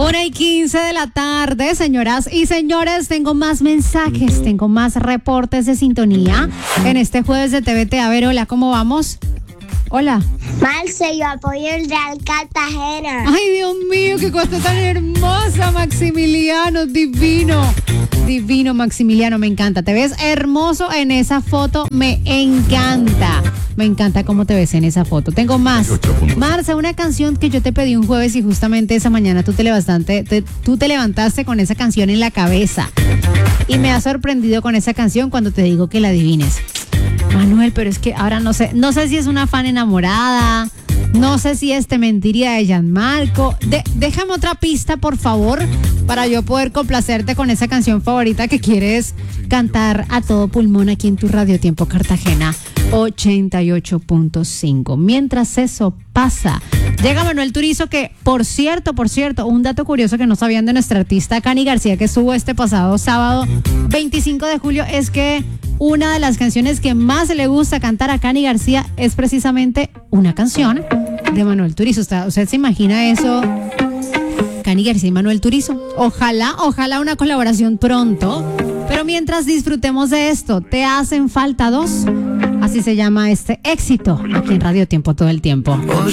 1:15 de la tarde, señoras y señores. Tengo más mensajes, tengo más reportes de sintonía en este jueves de TVT. A ver, hola, ¿cómo vamos? Hola. Marce, yo apoyo el Real Cartagena. Ay, Dios mío, qué cosa tan hermosa, Maximiliano, divino. Divino, Maximiliano, me encanta. Te ves hermoso en esa foto, me encanta. Me encanta cómo te ves en esa foto. Tengo más. Marce, una canción que yo te pedí un jueves y justamente esa mañana tú te levantaste con esa canción en la cabeza. Y me ha sorprendido con esa canción cuando te digo que la adivines. Manuel, pero es que ahora no sé si es una fan enamorada, no sé si Te mentiría de Gianmarco. Déjame otra pista, por favor, para yo poder complacerte con esa canción favorita que quieres cantar a todo pulmón aquí en tu Radio Tiempo Cartagena 88.5. Mientras eso pasa, llega Manuel Turizo, que por cierto, un dato curioso que no sabían de nuestra artista Cani García, que estuvo este pasado sábado 25 de julio, es que una de las canciones que más le gusta cantar a Cani García es precisamente una canción de Manuel Turizo. ¿Usted se imagina eso? Cani García y Manuel Turizo. Ojalá una colaboración pronto. Pero mientras disfrutemos de esto, Te hacen falta dos. Así se llama este éxito aquí en Radio Tiempo todo el tiempo.